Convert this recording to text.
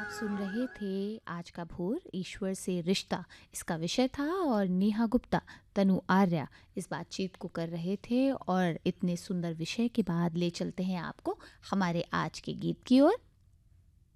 आप सुन रहे थे आज का भोर ईश्वर से रिश्ता, इसका विषय था। और नेहा गुप्ता, तनु आर्या इस बातचीत को कर रहे थे। और इतने सुंदर विषय के बाद ले चलते हैं आपको हमारे आज के गीत की ओर।